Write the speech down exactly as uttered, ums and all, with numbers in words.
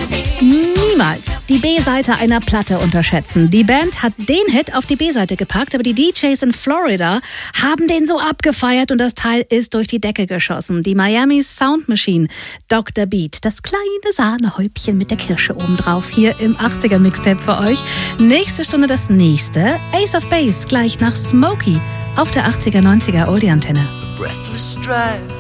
Niemals die B-Seite einer Platte unterschätzen. Die Band hat den Hit auf die B-Seite gepackt, aber die D Js in Florida haben den so abgefeiert und das Teil ist durch die Decke geschossen. Die Miami Sound Machine, Doktor Beat, das kleine Sahnehäubchen mit der Kirsche obendrauf, hier im achtziger-Mixtape für euch. Nächste Stunde das nächste, Ace of Base, gleich nach Smokey auf der achtziger neunziger Oldie-Antenne. Breathless drive